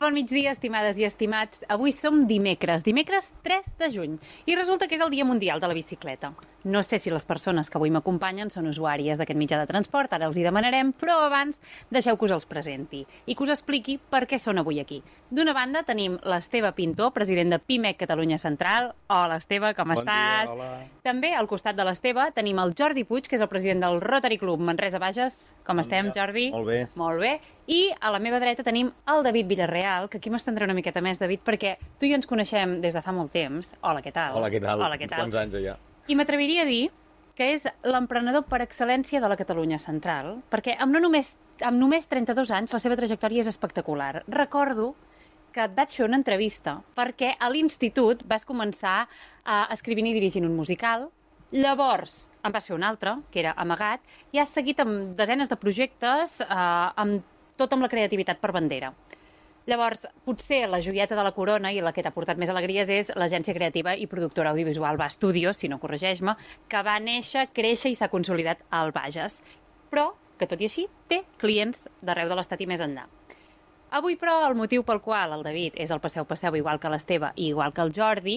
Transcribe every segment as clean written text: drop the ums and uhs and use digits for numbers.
Bon migdia, estimades i estimats. Avui som dimecres 3 de juny, i resulta que és el Dia Mundial de la Bicicleta. No sé si les persones que avui m'acompanyen són usuàries d'aquest mitjà de transport, ara els hi demanarem, però abans deixeu que us els presenti i que us expliqui per què són avui aquí. D'una banda tenim l'Esteve Pintor, president de PIMEC Catalunya Central. Hola, Esteve, com estàs? Bon dia, hola. També al costat de l'Esteve tenim el Jordi Puig, que és el president del Rotary Club Manresa Bages. Com estem, Jordi? Molt bé. Molt bé. I a la meva dreta tenim el David Villarreal, que aquí m'estendré una miqueta més, David, perquè tu i jo ens coneixem des de fa molt temps. Hola, què tal? Hola, què tal? Hola, què tal? Quants anys ja? I m'atreviria a dir que és l'emprenedor per excel·lència de la Catalunya Central, perquè amb només 32 anys la seva trajectòria és espectacular. Recordo que et vaig fer una entrevista perquè a l'institut vas començar escrivint i dirigint un musical. Llavors en vas fer un altre, que era Amagat, i has seguit amb desenes de projectes, tot amb la creativitat per bandera. Llavors, potser la joieta de la corona i la que t'ha portat més alegries és l'agència creativa i productora audiovisual Va Studios, si no corregeix-me, que va néixer, créixer i s'ha consolidat al Bages, però que tot i així té clients d'arreu de l'estat i més enllà. Avui, però, el motiu pel qual el David és el Passeu, igual que l'Esteve i igual que el Jordi,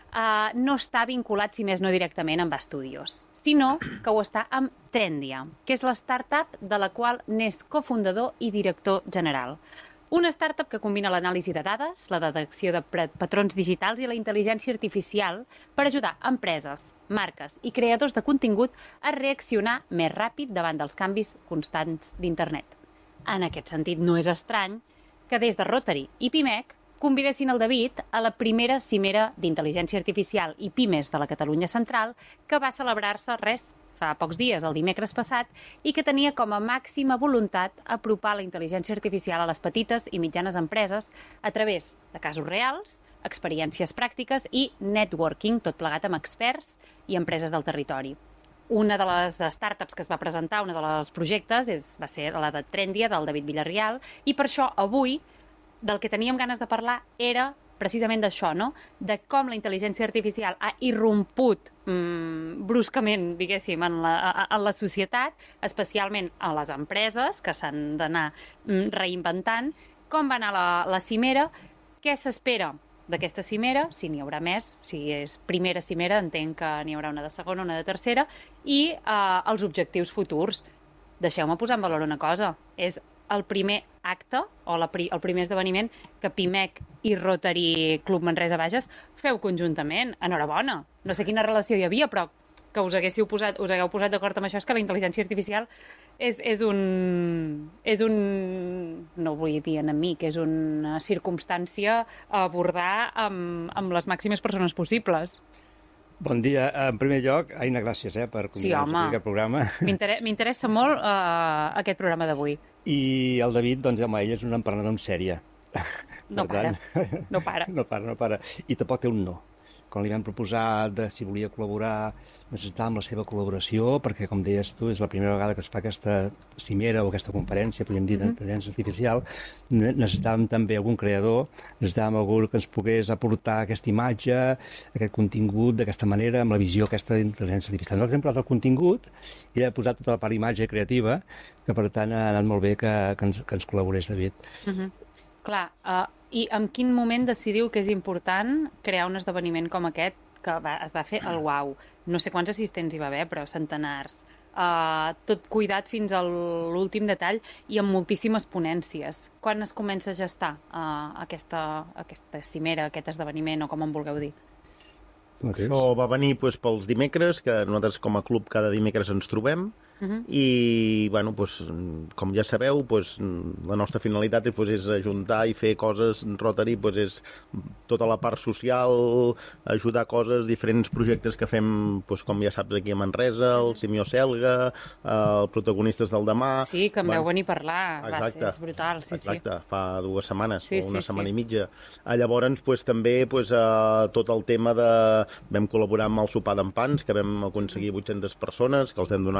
no està vinculat, si més no directament, amb Va Studios, sinó que ho està amb Trendia, que és la startup de la qual n'és cofundador i director general. Una startup que combina l'anàlisi de dades, la detecció de patrons digitals i la intel·ligència artificial per ajudar empreses, marques i creadors de contingut a reaccionar més ràpid davant dels canvis constants d'internet. En aquest sentit, no és estrany que des de Rotary i PIMEC convidessin el David a la primera cimera d'intel·ligència artificial i pimes de la Catalunya Central, que va celebrar-se fa pocs dies, el dimecres passat, i que tenia com a màxima voluntat apropar la intel·ligència artificial a les petites i mitjanes empreses a través de casos reals, experiències pràctiques i networking, tot plegat amb experts i empreses del territori. Una de les startups que es va presentar, un dels projectes, va ser la de Trendia, del David Villarreal, i per això avui del que teníem ganes de parlar era precisament d'això, no? De com la intel·ligència artificial ha irromput bruscament, diguéssim, en la societat, especialment a les empreses, que s'han d'anar reinventant, com va anar la cimera, què s'espera d'aquesta cimera, si n'hi haurà més, si és primera cimera, entenc que n'hi haurà una de segona, una de tercera, i els objectius futurs. Deixeu-me posar en valor una cosa, és el primer acte o el primer esdeveniment que PIMEC i Rotary Club Manresa Bages feu conjuntament. Enhorabona. No sé quina relació hi havia, però que us hagueu posat d'acord amb això és que la intel·ligència artificial és un no vull dir enemic, és una circumstància a abordar amb les màximes persones possibles. Bon dia. En primer lloc, Aina, gràcies per convidar-nos a aquest programa. M'interessa molt aquest programa d'avui. I el David, doncs, home, ell és un emprenedor en sèrie. No para. No para. I tampoc té un no. Quan li vam proposar si volia col·laborar, necessitàvem la seva col·laboració, perquè, com deies tu, és la primera vegada que es fa aquesta cimera o aquesta conferència, podríem dir, d'intel·ligència artificial. Necessitàvem també algun creador, necessitàvem algú que ens pogués aportar aquesta imatge, aquest contingut, d'aquesta manera, amb la visió aquesta d'intel·ligència artificial. Nosaltres hem posat el contingut i hem posat tota la part imatge creativa, que per tant ha anat molt bé que ens col·laborés, David. Clar, i en quin moment decidiu que és important crear un esdeveniment com aquest, que es va fer al UAU? No sé quants assistents hi va haver, però centenars. Tot cuidat fins a l'últim detall i amb moltíssimes ponències. Quan es comença a gestar aquesta cimera, aquest esdeveniment, o com en vulgueu dir? Això va venir pels dimecres, que nosaltres com a club cada dimecres ens trobem, i bueno, com ja sabeu, la nostra finalitat és ajuntar i fer coses. Rotary és tota la part social, ajudar coses, diferents projectes que fem, com ja saps, aquí a Manresa, el Simió Selga, els protagonistes del demà. Sí, que em vau venir a parlar, és brutal. Exacte, fa 2 setmanes, o una setmana i mitja. Llavors també tot el tema de... Vam col·laborar amb el sopar d'en Pans, que vam aconseguir 800 persones, que els vam donar quasi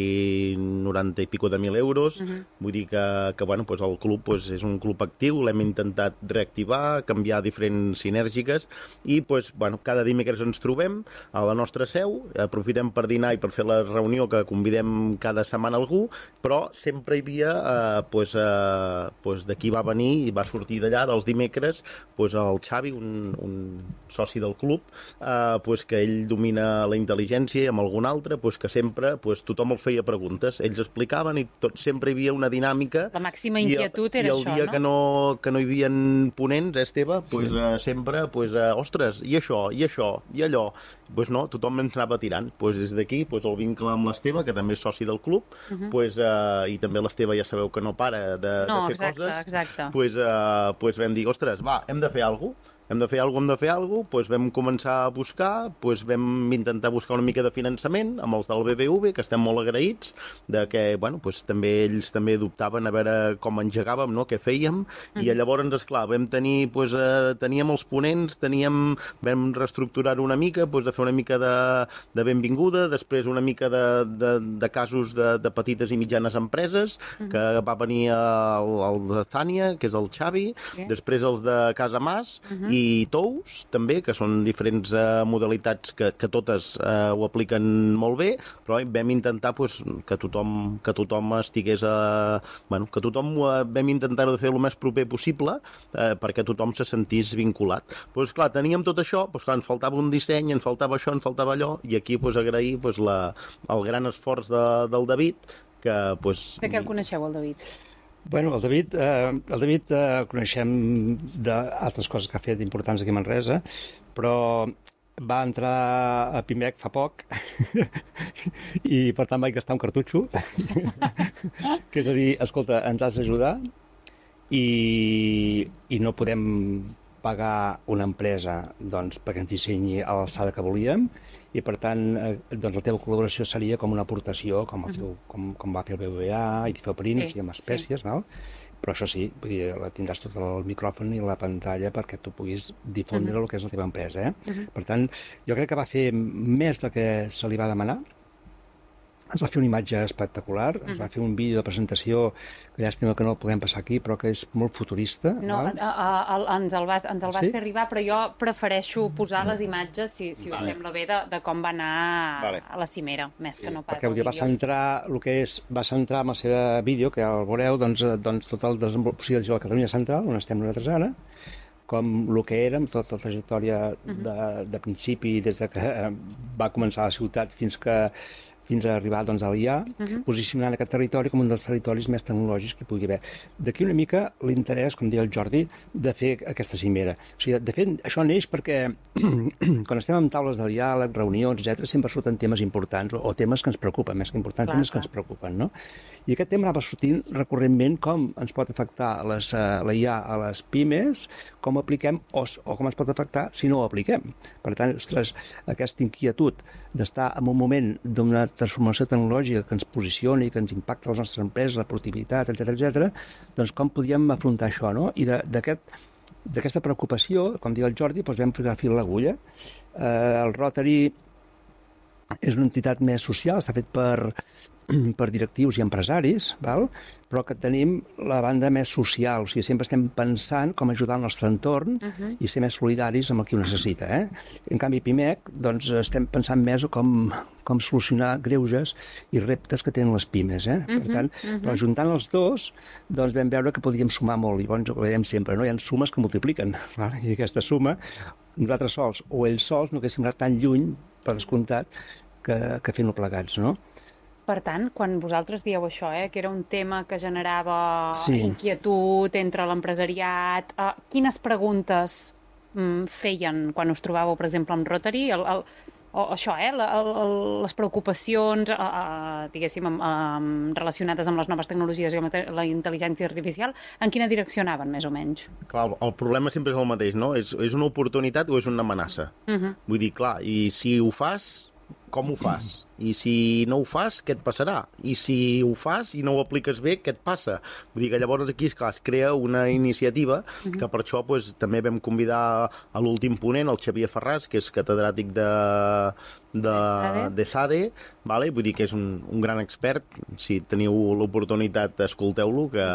quasi 90 i pico de 1.000 euros. Vull dir que bueno, pues el club pues, és un club actiu, l'hem intentat reactivar, canviar diferents sinèrgiques i pues, bueno, cada dimecres ens trobem a la nostra seu, aprofitem per dinar i per fer la reunió que convidem cada setmana algú, però sempre hi havia pues, d'aquí va venir i va sortir d'allà dels dimecres pues, el Xavi, un soci del club, pues, que ell domina la intel·ligència i amb algun altre pues, que sempre pues, tothom el feia preguntes, ells explicaven i sempre hi havia una dinàmica. La màxima inquietud era això, no? I el dia que no hi havia ponents, Esteve, pues, sempre, pues, ostres, i això, i allò. Pues no, tothom ens anava tirant. Pues des d'aquí, pues, el vincle amb l'Esteve, que també és soci del club, pues, i també l'Esteve ja sabeu que no para de fer coses. Exacte. Pues vam dir, ostres, va, hem de fer alguna cosa. Hem de fer alguna cosa, doncs vam començar a buscar, doncs vam intentar buscar una mica de finançament amb els del BBV, que estem molt agraïts, de que, bueno, doncs també ells també dubtaven a veure com engegàvem, no?, què fèiem, i llavors, esclar, vam tenir, doncs, teníem els ponents, vam reestructurar una mica, doncs, de fer una mica de benvinguda, després una mica de casos de petites i mitjanes empreses, que va venir el de Tània, que és el Xavi, després els de Casa Mas, i Tous, també, que són diferents modalitats que totes ho apliquen molt bé, però vam intentar pues, que tothom estigués bueno, que tothom vam intentar de fer el més proper possible perquè tothom se sentís vinculat. Pues, clar, teníem tot això, pues, clar, ens faltava un disseny, ens faltava això, ens faltava allò, i aquí pues, agrair pues, el gran esforç del David, que... Pues... De què el coneixeu, el David? Bueno, el David el coneixem d'altres coses que ha fet importants aquí a Manresa, però va entrar a Pimec fa poc i per tant vaig gastar un cartutxo que és a dir, escolta, ens has d'ajudar i no podem pagar una empresa doncs, perquè ens dissenyi a l'alçada que volíem i per tant doncs, la teva col·laboració seria com una aportació com va fer el BBVA i Tifoprins i amb espècies, val? Però això sí, vull dir, tindràs tot el micròfon i la pantalla perquè tu puguis difondre el que és la teva empresa. Per tant, jo crec que va fer més del que se li va demanar. Ens va fer una imatge espectacular, ens va fer un vídeo de presentació, que llàstima que no el podem passar aquí, però que és molt futurista. No, ens el vas fer arribar, però jo prefereixo posar les imatges, si us sembla bé, de com va anar a la cimera, més que no pas perquè va centrar amb el seu vídeo, que ja el veureu, doncs tot el desenvolupament de la Catalunya Central, on estem nosaltres ara, com el que érem, tota la trajectòria de principi, des que va començar la ciutat fins a arribar doncs, a l'IA, posicionant aquest territori com un dels territoris més tecnològics que hi pugui haver. D'aquí una mica l'interès, com deia el Jordi, de fer aquesta cimera. O sigui, de fet, això neix perquè quan estem en taules de diàleg, reunions, etc., sempre surten temes importants o temes que ens preocupen, més que importants, temes que ens preocupen, no? I aquest tema anava sortint recurrentment com ens pot afectar la IA a les pimes, com apliquem o com ens pot afectar si no ho apliquem. Per tant, ostres, aquesta inquietud d'estar en un moment d'una transformació tecnològica que ens posicioni, que ens impacta les nostres empreses, la productivitat, etc., doncs com podíem afrontar això, no? I d'aquesta preocupació, com diu el Jordi, doncs vam ficar fil a l'agulla. El Rotary és una entitat més social, està fet per directius i empresaris, val? Però que tenim la banda més social, o sigui, sempre estem pensant com ajudar el nostre entorn i ser més solidaris amb el qui ho necessita. En canvi, Pimec, doncs, estem pensant més com solucionar greuges i reptes que tenen les pimes. Per tant, però ajuntant els dos, doncs vam veure que podíem sumar molt, i llavors ho veiem sempre, no? Hi ha sumes que multipliquen, val? I aquesta suma, nosaltres sols o ells sols no haguéssim anat tan lluny, per descomptat, que fent-ho plegats, no? Per tant, quan vosaltres dieu això, que era un tema que generava inquietud entre l'empresariat, quines preguntes feien quan us trobàveu, per exemple, amb Rotary? Això, les preocupacions, diguéssim, relacionades amb les noves tecnologies i amb la intel·ligència artificial, en quina direcció anaven, més o menys? Clar, el problema sempre és el mateix, no? És una oportunitat o és una amenaça? Vull dir, clar, i si ho fas, com ho fas? I si no ho fas, què et passarà? I si ho fas i no ho apliques bé, què et passa? Vull dir que llavors aquí, esclar, es crea una iniciativa que per això pues, també vam convidar a l'últim ponent, el Xavier Ferraz, que és catedràtic de SADE, vale? Vull dir que és un gran expert. Si teniu l'oportunitat, escolteu-lo, que...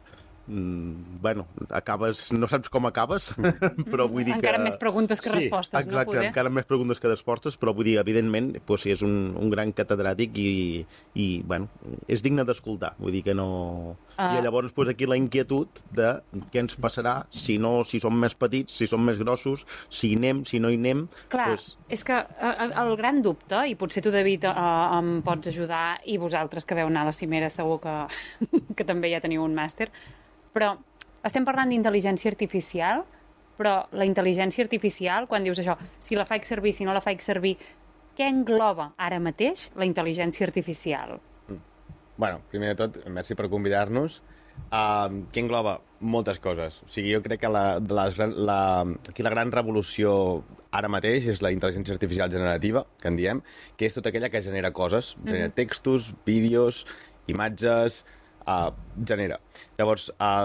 bueno, acabes, no saps com acabes, però vull dir encara més preguntes que respostes, exacte, no? Poder? Encara més preguntes que respostes, però vull dir, evidentment, pues, sí, és un gran catedràtic i bueno, és digne d'escoltar, vull dir que no... I llavors pues, aquí la inquietud de què ens passarà si som més petits, si som més grossos, si hi anem, si no hi anem... Clar, pues... és que el gran dubte, i potser tu, David, em pots ajudar, i vosaltres que veu anar a la cimera segur que també ja teniu un màster, però estem parlant d'intel·ligència artificial, però la intel·ligència artificial, quan dius això, si la faig servir, si no la faig servir, què engloba ara mateix la intel·ligència artificial? Bueno, primer de tot, merci per convidar-nos. Que engloba moltes coses. O sigui, jo crec que aquí la gran revolució ara mateix és la intel·ligència artificial generativa, que en diem, que és tota aquella que genera coses, genera textos, vídeos, imatges, genera. Llavors,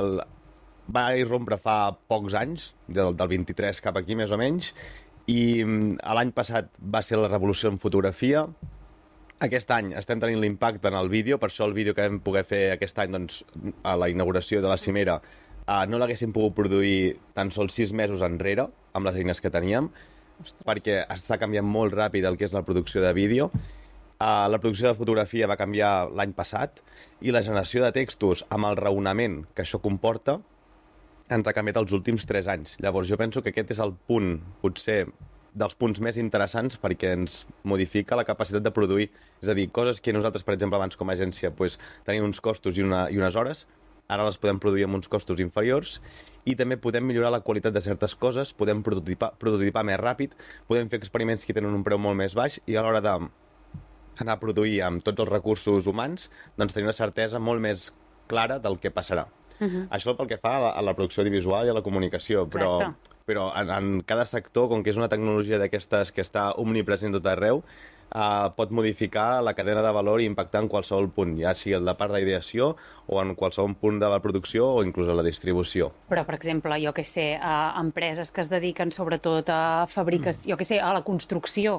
va irrompre fa pocs anys, del 23 cap aquí més o menys, i l'any passat va ser la revolució en fotografia. Aquest any estem tenint l'impacte en el vídeo, per això el vídeo que vam poder fer aquest any doncs, a la inauguració de la cimera no l'haguéssim pogut produir tan sols 6 mesos enrere, amb les eines que teníem, perquè està canviant molt ràpid el que és la producció de vídeo. La producció de fotografia va canviar l'any passat i la generació de textos amb el raonament que això comporta ens ha canviat els últims 3 anys. Llavors jo penso que aquest és el punt, potser, dels punts més interessants perquè ens modifica la capacitat de produir. És a dir, coses que nosaltres, per exemple, abans com a agència tenim uns costos i unes hores, ara les podem produir amb uns costos inferiors i també podem millorar la qualitat de certes coses, podem prototipar més ràpid, podem fer experiments que tenen un preu molt més baix i a l'hora d'anar a produir amb tots els recursos humans, doncs tenir una certesa molt més clara del que passarà. Això pel que fa a la producció audiovisual i a la comunicació, però en cada sector, com que és una tecnologia d'aquestes que està omnipresent tot arreu, pot modificar la cadena de valor i impactar en qualsevol punt, ja sigui en la part d'ideació o en qualsevol punt de la producció o inclús a la distribució. Però, per exemple, jo que sé, empreses que es dediquen sobretot a fabricació, jo que sé, a la construcció,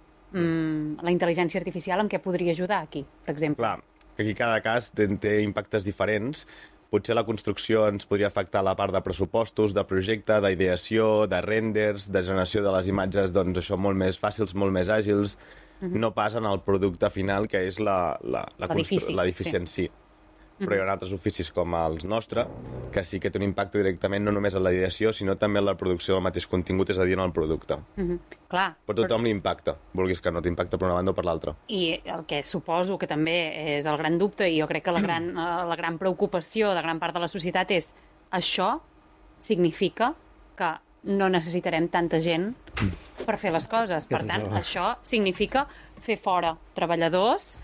la intel·ligència artificial en què podria ajudar aquí, per exemple? Clar, aquí cada cas té impactes diferents. Potser la construcció ens podria afectar la part de pressupostos, de projecte, d'ideació, de renders, de generació de les imatges, doncs això molt més fàcils, molt més àgils, no pas en el producte final, que és l'edifici en si. Però hi ha altres oficis com els nostres, que sí que té un impacte directament no només en la ideació, sinó també en la producció del mateix contingut, és a dir, en el producte. Clar. Però tothom l'impacta, vulguis que no t'impacta per una banda o per l'altra. I el que suposo que també és el gran dubte, i jo crec que la gran preocupació de gran part de la societat és això significa que no necessitarem tanta gent per fer les coses. Per tant, això significa fer fora treballadors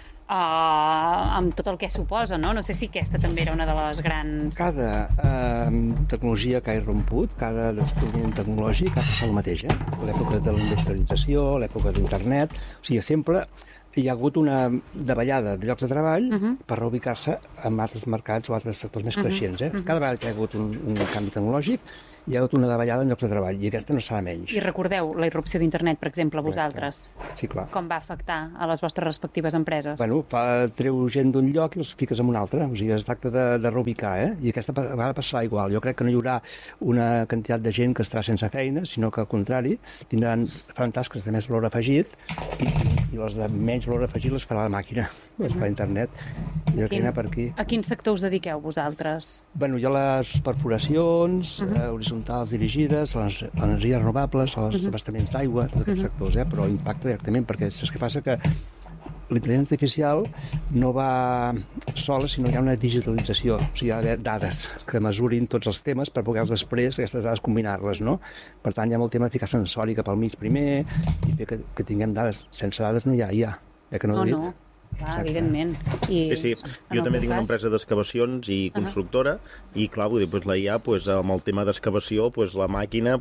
amb tot el que suposa, no? No sé si aquesta també era una de les grans... Cada tecnologia que ha irromput, cada descobriment tecnològic ha passat el mateix, L'època de la industrialització, l'època d'internet... O sigui, sempre hi ha hagut una davallada de llocs de treball per reubicar-se en altres mercats o altres sectors més creixents, Cada vegada que hi ha hagut un canvi tecnològic, hi ha hagut una davallada en llocs de treball, i aquesta no serà menys. I recordeu la irrupció d'internet, per exemple, a vosaltres? Sí, clar. Com va afectar a les vostres respectives empreses? Bueno, treu gent d'un lloc i els fiques en un altre, o sigui, es tracta de reubicar, I aquesta vegada passarà igual. Jo crec que no hi haurà una quantitat de gent que estarà sense feina, sinó que, al contrari, faran tasques de més valor afegit i les de menys valor afegit les farà la màquina, per internet. Jo crec que anar per aquí. A quin sector us dediqueu, vosaltres? Bueno, jo les perforacions, horitzontals dirigides, les energies renovables, els abastaments d'aigua, tots aquests sectors, però impacta directament, perquè saps què passa? Que l'intel·ligència artificial no va sola, sinó que hi ha una digitalització, o sigui, hi ha d'haver dades que mesurin tots els temes per poder després aquestes dades combinar-les, no? Per tant, hi ha molt tema de ficar sensòrica pel mig primer i fer que tinguem dades. Sense dades no hi ha, que no ho he dit. evidentment. Sí. Jo també tinc una empresa d'excavacions i constructora, i clar, vull dir, la IA, amb el tema d'excavació, la màquina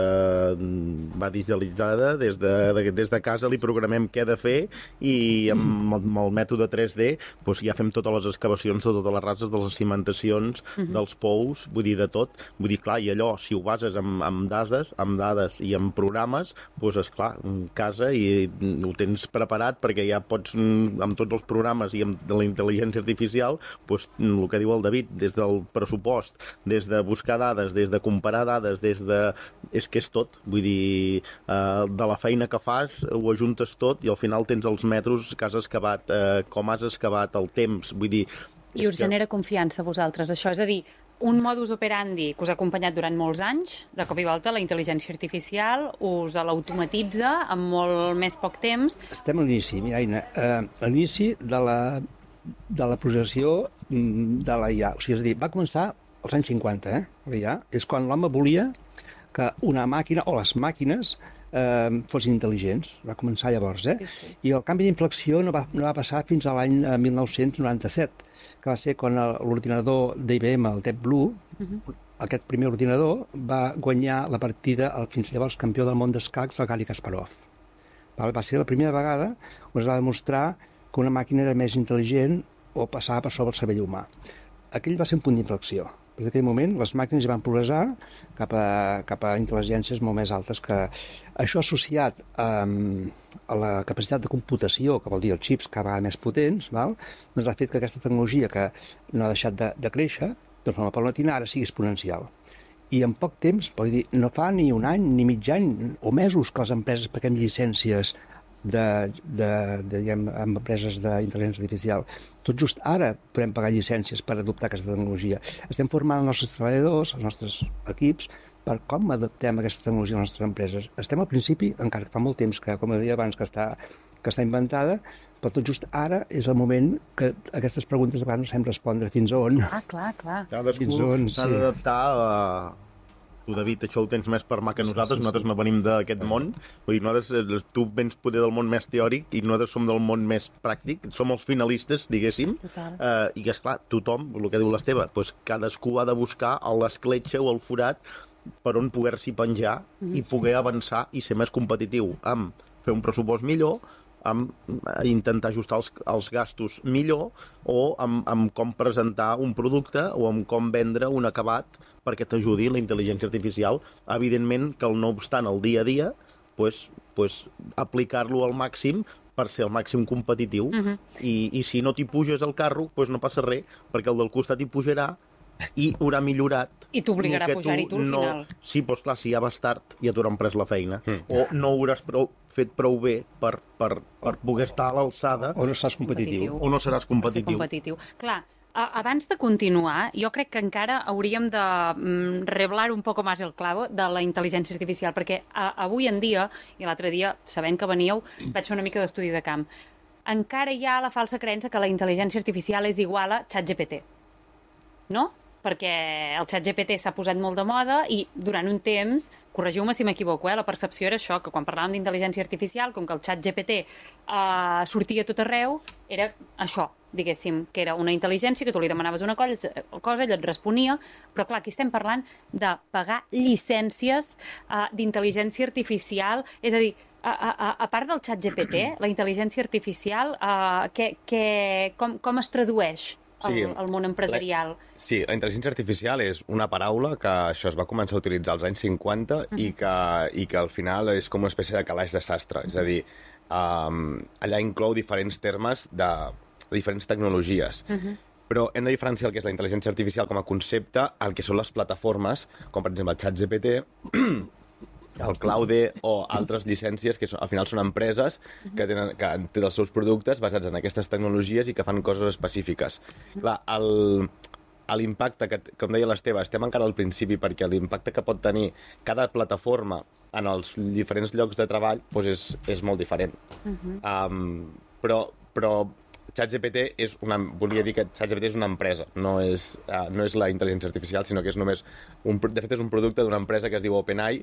va digitalitzada, des de casa li programem què ha de fer, i amb el mètode 3D ja fem totes les excavacions de totes les rases, de les cimentacions, dels pous, vull dir, de tot. Vull dir, clar, i allò, si ho bases amb dades i amb programes, esclar, casa, i ho tens preparat perquè ja pots, amb tots els programes i amb la intel·ligència artificial, el que diu el David, des del pressupost, des de buscar dades, des de comparar dades, és que és tot. Vull dir, de la feina que fas, ho ajuntes tot i al final tens els metres que has excavat, com has excavat, el temps, vull dir... I us genera confiança a vosaltres, això, és a dir, un modus operandi que us ha acompanyat durant molts anys, de cop i volta la intel·ligència artificial us l'automatitza en molt més poc temps. Estem a l'inici, mira, Aina, a l'inici de la projecció de la IA. O sigui, és a dir, va començar als anys 50, la IA. És quan l'home volia que una màquina, o les màquines, fossin intel·ligents. Va començar llavors, Sí. I el canvi d'inflexió no va passar fins a l'any 1997, que va ser quan l'ordinador d'IBM, el Deep Blue, aquest primer ordinador, va guanyar la partida al fins llavors campió del món d'escacs, el Garry Kasparov. Va ser la primera vegada on es va demostrar que una màquina era més intel·ligent o passava per sobre el cervell humà. Aquell va ser un punt d'inflexió. En aquell moment les màquines van progressar cap a intel·ligències molt més altes, que això associat a la capacitat de computació, que vol dir els xips cada vegada més potents, doncs ha fet que aquesta tecnologia, que no ha deixat de créixer, de forma paulatina, ara sigui exponencial. I en poc temps, vull dir, no fa ni un any, ni mig any, o mesos que les empreses paguem llicències diguem, amb empreses d'intel·ligència artificial. Tot just ara podem pagar llicències per adoptar aquesta tecnologia. Estem formant els nostres treballadors, els nostres equips, per com adaptem aquesta tecnologia a les nostres empreses. Estem al principi, encara que fa molt temps que, com deia abans, que està inventada, però tot just ara és el moment que aquestes preguntes a vegades no sabem respondre fins a on. Clar. Cadascú s'ha d'adaptar a... Tu, David, això ho tens més per mà que nosaltres no venim d'aquest món. Vull dir, tu vens poder del món més teòric i nosaltres som del món més pràctic, som els finalistes, diguéssim, i que, esclar, tothom, el que diu l'Esteve, cadascú ha de buscar l'escletxa o el forat per on poder-s'hi penjar i poder avançar i ser més competitiu, amb fer un pressupost millor, amb intentar ajustar els gastos millor, o amb com presentar un producte o amb com vendre un acabat perquè t'ajudi la intel·ligència artificial. Evidentment que, no obstant, el dia a dia, aplicar-lo al màxim per ser al màxim competitiu. I si no t'hi puges al carro, no passa res, perquè el del costat hi pujarà i haurà millorat. I t'obligarà a pujar-hi tu al final. Sí, doncs clar, si ja vas tard ja t'hauran pres la feina. O no hauràs fet prou bé per poder estar a l'alçada. O no seràs competitiu. O no seràs competitiu. Clar, abans de continuar, jo crec que encara hauríem de reblar un poco más el clavo de la intel·ligència artificial, perquè avui en dia, i l'altre dia, sabent que veníeu, vaig fer una mica d'estudi de camp, encara hi ha la falsa creença que la intel·ligència artificial és igual a ChatGPT. No? Perquè el ChatGPT s'ha posat molt de moda i durant un temps, corregiu-me si m'equivoco, la percepció era això, que quan parlàvem d'intel·ligència artificial, com que el ChatGPT sortia a tot arreu, era això, diguéssim, que era una intel·ligència que tu li demanaves una cosa, ell et responia, però clar, aquí estem parlant de pagar llicències d'intel·ligència artificial, és a dir, a part del ChatGPT, la intel·ligència artificial, com es tradueix al món empresarial? Sí, la intel·ligència artificial és una paraula que això es va començar a utilitzar als anys 50 i que al final és com una espècie de calaix de sastre. És a dir, allà inclou diferents termes de diferents tecnologies. Però hem de diferenciar el que és la intel·ligència artificial com a concepte, el que són les plataformes, com per exemple el ChatGPT, el Claude o altres llicències que al final són empreses que tenen els seus productes basats en aquestes tecnologies i que fan coses específiques. Clar, l'impacte, com deia l'Esteve, estem encara al principi perquè l'impacte que pot tenir cada plataforma en els diferents llocs de treball és molt diferent. Però ChatGPT volia dir que ChatGPT és una empresa, no és la intel·ligència artificial, sinó que és només de fet és un producte d'una empresa que es diu OpenAI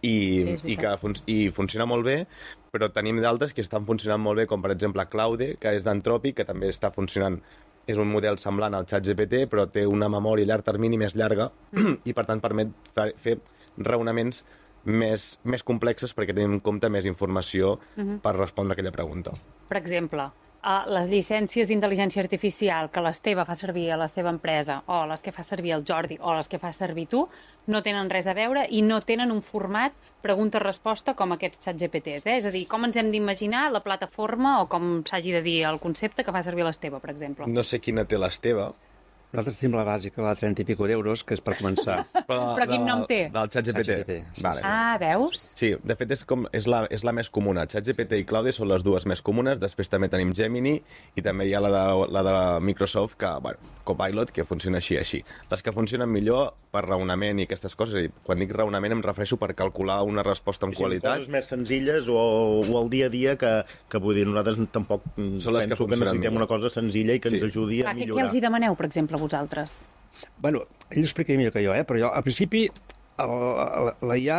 i funciona molt bé, però tenim d'altres que estan funcionant molt bé, com per exemple Claude, que és d'Anthropic, que també està funcionant. És un model semblant al ChatGPT, però té una memòria a llarg termini més llarga i, per tant, permet fer raonaments més complexes perquè tenim en compte més informació per respondre a aquella pregunta. Per exemple, les llicències d'intel·ligència artificial que l'Esteve fa servir a la seva empresa, o les que fa servir el Jordi, o les que fa servir tu, no tenen res a veure i no tenen un format pregunta-resposta com aquests ChatGPTs. És a dir, com ens hem d'imaginar la plataforma o com s'hagi de dir el concepte que fa servir l'Esteve, per exemple. No sé quina té l'Esteve. Nosaltres tenim la bàsica, la 30 i pico d'euros, que és per començar. Però quin nom té? Del ChatGPT. Sí. Vale. Veus? Sí, de fet és la més comuna. ChatGPT i Claude són les dues més comunes. Després també tenim Gemini i també hi ha la de Microsoft, que, Copilot, que funciona així. Les que funcionen millor per raonament i aquestes coses, és a dir, quan dic raonament em refereixo per calcular una resposta amb qualitat. Coses més senzilles o el dia a dia que vull dir, nosaltres tampoc penso que necessitem una cosa senzilla i que ens ajudi a millorar. Què els hi demaneu, per exemple, vosaltres? Bueno, ell ho explica millor que jo, però jo, al principi, la IA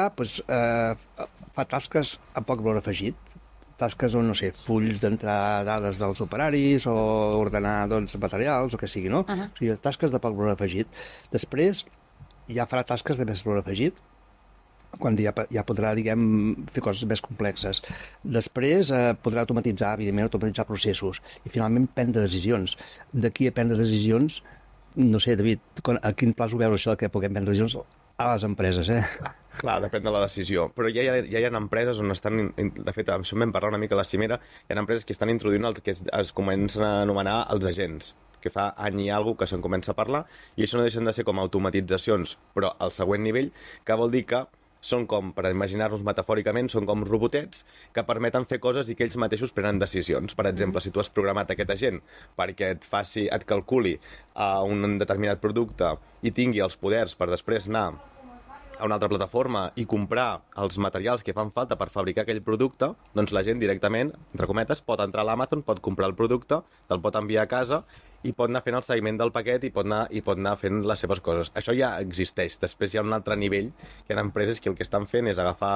fa tasques amb poc valor afegit, tasques on, no sé, fulls d'entrar dades dels operaris o ordenar, doncs, materials o que sigui, no? O sigui, tasques de poc valor afegit. Després, ja farà tasques de més valor afegit, quan ja podrà, diguem, fer coses més complexes. Després podrà automatitzar processos i finalment prendre decisions. D'aquí a prendre decisions, no sé, David, a quin pla ho veus això que puguem prendre decisions a les empreses, Clar, depèn de la decisió, però ja hi ha empreses on estan, de fet, això en vam parlar una mica a la cimera, hi ha empreses que estan introduint el que es comencen a anomenar els agents, que fa any i alguna que se'n comença a parlar, i això no deixen de ser com automatitzacions, però al següent nivell, que vol dir que són com, per imaginar-nos metafòricament, són com robotets que permeten fer coses i que ells mateixos prenen decisions. Per exemple, si tu has programat aquest agent perquè et calculi un determinat producte i tingui els poders per després anar a una altra plataforma i comprar els materials que fan falta per fabricar aquell producte, doncs la gent directament, entre cometes, pot entrar a l'Amazon, pot comprar el producte, te'l pot enviar a casa i pot anar fent el seguiment del paquet i pot anar fent les seves coses. Això ja existeix. Després hi ha un altre nivell, que hi ha empreses que el que estan fent és agafar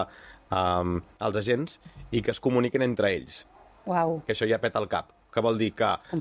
els agents i que es comuniquen entre ells. Uau. Que això ja peta el cap. Que vol dir que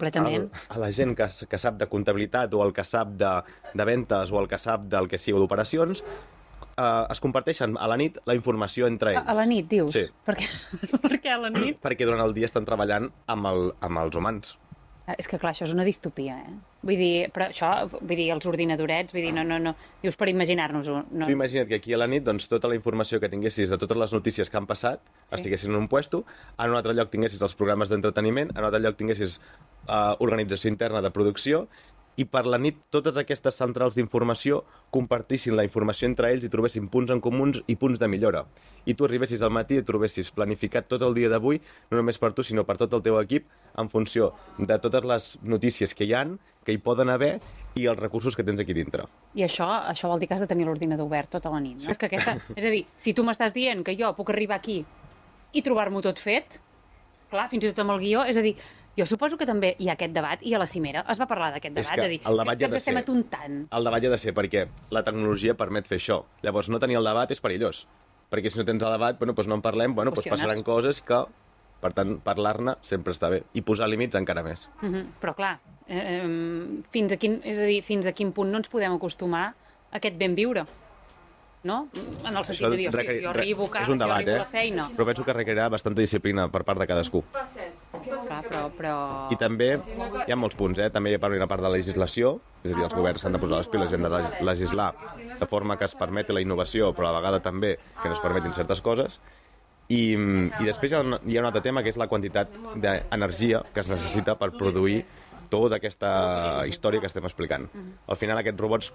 a la gent que sap de comptabilitat o el que sap de ventes o el que sap del que sigui d'operacions, es comparteixen a la nit la informació entre ells. A la nit, dius? Sí. Per què a la nit? Perquè durant el dia estan treballant amb els humans. És que, clar, això és una distopia, Vull dir, però això, els ordinadorets, no. Dius, per imaginar-nos-ho. No. Tu imagina't que aquí a la nit, doncs, tota la informació que tinguessis de totes les notícies que han passat estiguessin en un puesto, en un altre lloc tinguessis els programes d'entreteniment, en un altre lloc tinguessis organització interna de producció, i per la nit totes aquestes centrals d'informació compartissin la informació entre ells i trobessin punts en comuns i punts de millora. I tu arribessis al matí i trobessis planificat tot el dia d'avui, no només per tu, sinó per tot el teu equip, en funció de totes les notícies que hi poden haver i els recursos que tens aquí dintre. I això vol dir que has de tenir l'ordinador obert tota la nit. No? Sí. És a dir, si tu m'estàs dient que jo puc arribar aquí i trobar-m'ho tot fet, clar, fins i tot amb el guió, és a dir, jo suposo que també hi ha aquest debat, i a la cimera es va parlar d'aquest debat, de dir que ens estem atontant. El debat ha de ser perquè la tecnologia permet fer això. Llavors, no tenir el debat és perillós, perquè si no tens el debat, doncs no en parlem, doncs passaran coses que, per tant, parlar-ne sempre està bé, i posar límits encara més. Però clar, fins a quin punt no ens podem acostumar a aquest ben viure? No? En el sentit de dir, hosti, jo arribo a la feina. Però penso que requerirà bastanta disciplina per part de cadascú. Clar, però... I també hi ha molts punts, també hi ha una part de la legislació, és a dir, els governs s'han de posar les piles i han de legislar de forma que es permeti la innovació, però a la vegada també que no es permetin certes coses. I després hi ha un altre tema, que és la quantitat d'energia que es necessita per produir tota aquesta història que estem explicant. Al final, aquests robots